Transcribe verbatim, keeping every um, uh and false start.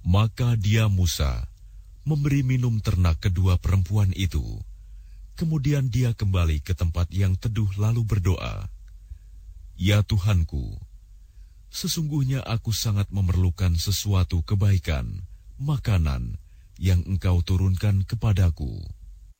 Maka dia Musa memberi minum ternak kedua perempuan itu. Kemudian dia kembali ke tempat yang teduh lalu berdoa, "Ya Tuhanku, sesungguhnya aku sangat memerlukan sesuatu kebaikan, makanan yang Engkau turunkan kepadaku."